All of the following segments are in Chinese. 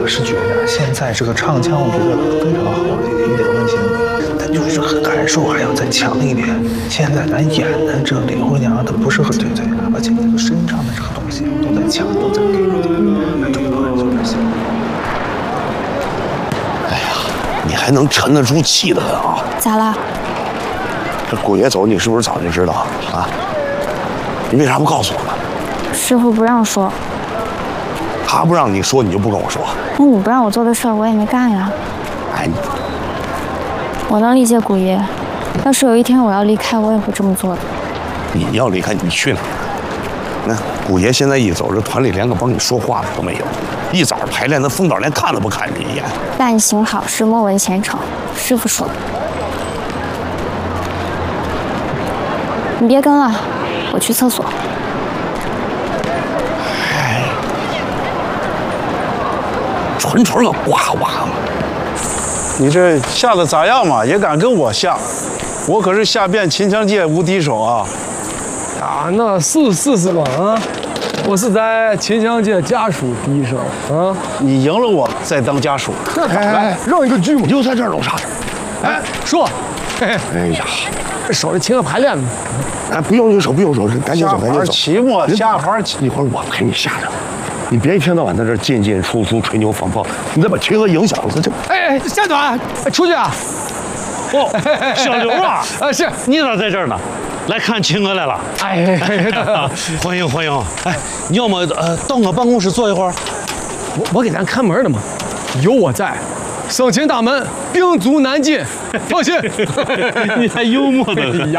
我是觉得现在这个唱腔，我觉得非常好，一点问题都没有。但就是感受还要再强一点。现在咱演的这李红娘，她不是很对，而且这个身上的这个东西都在强，都在给一点，这个就是行。 哎呀，你还能沉得住气的啊？ 咋了？ 这顾爷走，你是不是早就知道啊？你为啥不告诉我呢？ 师傅不让说。 他不让你说，你就不跟我说。 那你不让我做的事儿，我也没干呀。 哎， 我能理解古爷，要是有一天我要离开，我也会这么做的。 你要离开，你去哪儿？那古爷现在一走，这团里连个帮你说话的都没有。一早排练，那风导连看都不看你一眼。 但行好事，莫问前程，师傅说的。你别跟了，我去厕所。 纯个呱呱。 你这下的咋样嘛？也敢跟我下？我可是下遍秦腔界无敌手啊！ 啊，那是嘛啊！我是在秦腔界家属第一手啊！ 你赢了我再当家属。 哎，让一个剧嘛， 就在这儿弄啥事？ 哎，说， 哎呀， 手里请个排练呢。 哎，不用手，赶紧走，赶紧走。 期末下盘一会儿我陪你下着。你别一天到晚在这进出吹牛放炮，你再把秦娥影响了，这。 哎，夏短，出去啊！ 哦，小刘啊， 是你咋在这儿呢？来看秦娥来了。 哎， 欢迎。哎，你要么到我办公室坐一会儿。 我给咱看门的嘛，有我在，生擒大门，兵卒难进，放心。 你还幽默呢呀！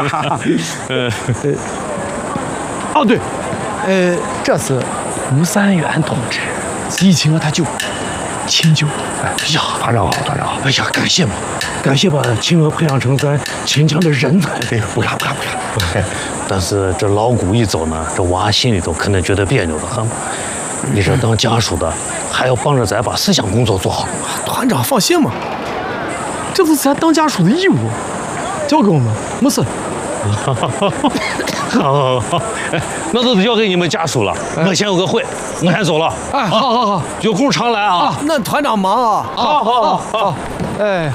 哦对，这是吴三元同志，激情了他舅，亲舅。 哎呀， 团长好。 哎呀，感谢把秦娥培养成咱秦腔的人才。 哎，不敢。 但是这老古一走呢，这娃心里头肯定觉得别扭的很。你这当家属的，还要帮着咱把思想工作做好。 团长放心嘛，这不是咱当家属的义务，交给我们，没事。 好，哎，那都交给你们家属了。我先有个会，我先走了。 哎，好， 有空常来啊。 那团长忙啊。好。哎，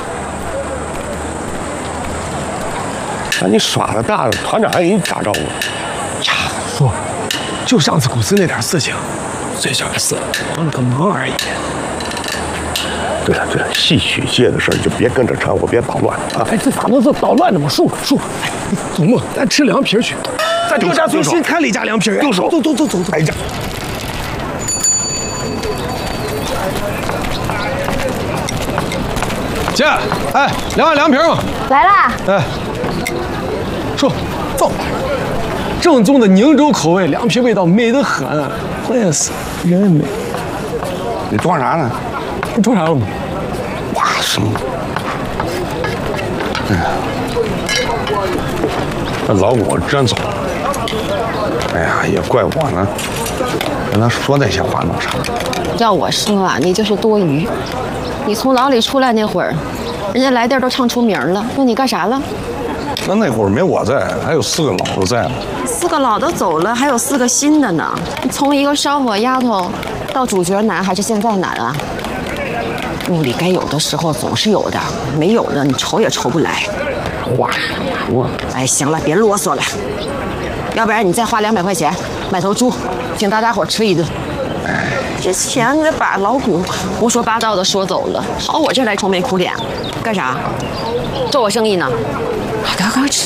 那你耍了大了，团长还给你打招呼。 呀，说，就上次古寺那点事情，最小的事，帮了个忙而已。 对了，戏曲界的事儿就别跟着掺和，别捣乱啊！ 哎，这咋能是捣乱的嘛？叔，哎，走嘛，咱吃凉皮去。咱刘家村新开了一家凉皮。 动手！ 走！ 哎呀！ 姐，哎，2碗凉皮嘛。 来啦！ 哎，叔，走。正宗的宁州口味凉皮，味道美得很，关键是人美。 你装啥呢？ 你装啥了吗？ 哇，什么？哎呀，那老古真走了。哎呀，也怪我呢，跟他说那些话弄啥？ 要我说啊，你就是多余。你从牢里出来那会儿，人家来店都唱出名了，问你干啥了？ 那会儿没我在，还有4个老子在呢。 4个老的走了，还有4个新的呢。从一个烧火丫头到主角难，还是现在难啊？屋里该有的时候总是有的，没有的你愁也愁不来。 话说， 哎，行了，别啰嗦了。要不然你再花200块钱买头猪，请大家伙吃一顿。这钱得把老古胡说八道的说走了，跑我这儿来愁眉苦脸，干啥？做我生意呢？快吃。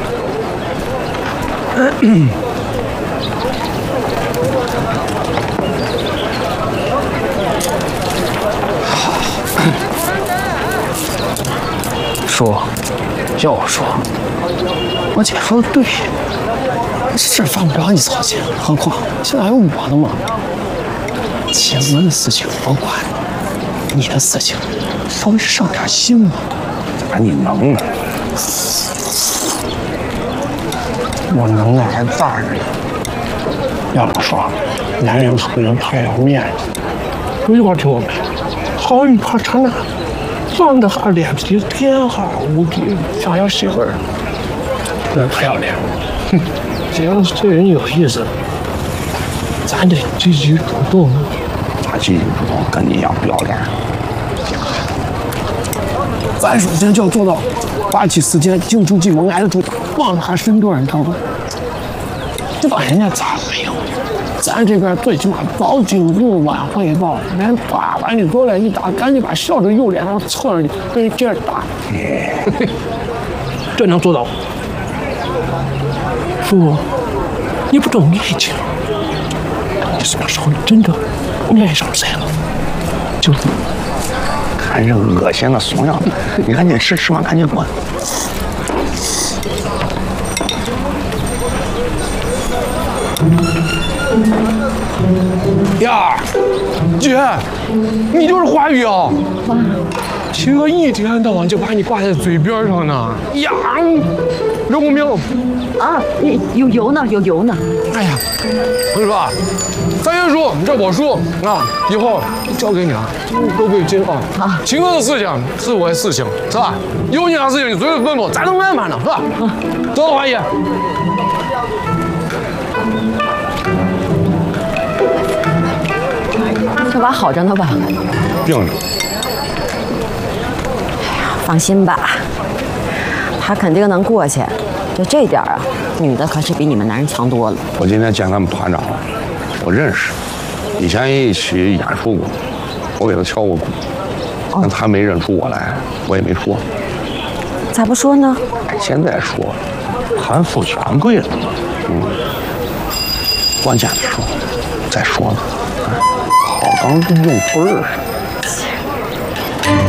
说，要我说，我姐说的对，这事儿犯不着你操心，何况现在还有我呢嘛。秦娥的事情我管，你的事情稍微上点心嘛。 咋你能呢？ 我能耐还大着呢。要我说，男人不能太要面子。有句话听过没？好运怕刹那。 装的哈脸皮天下无敌，想要媳妇儿，那不要脸。哼，只要这人有意思，咱得积极主动， 发起跟你一样不要脸。 咱首先就要做到发起时间进出计，我挨得住，放他身段，你知道吗？不管人家咋没有，咱这边最起码早警部晚汇报，连打完你过来一打，赶紧把笑着右脸上侧着你，跟人接着打，这能做到。叔，你不懂义气，你什么时候你真的爱上谁了？就看这恶心的怂样，你赶紧吃，吃完赶紧滚。 呀，姐，你就是华宇啊！秦哥一天到晚就把你挂在嘴边上呢。呀，刘公明啊，有油呢，有油呢。 哎呀，我跟你说啊，三元叔，你这我叔啊，以后交给你了，都对金啊。啊，秦哥的事情是我的事情，是吧？有你啥事情你随时吩咐，咱能安排呢，是吧？走了，华姨。 这娃好着呢吧？ 病着。 放心吧，他肯定能过去。就这点啊，女的可是比你们男人强多了。 我今天见他们团长了，我认识，以前也一起演出过，我给他敲过鼓，但他没认出我来，我也没说。 咋不说呢？ 现在说，韩复权贵了，关键的时候再说呢，好当用对儿似的。